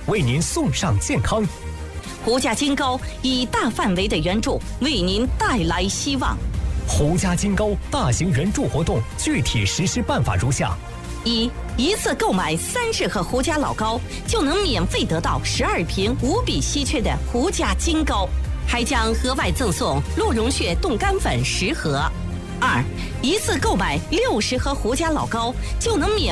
为您送上健康。 胡家金膏以大范围的援助为您带来希望。 胡家金膏大型援助活动具体实施办法如下： 一次购买30盒胡家老膏，就能免费得到12瓶无比稀缺的胡家金膏，还将额外赠送鹿茸血冻干粉10盒。一次购买60盒胡家老膏，就能免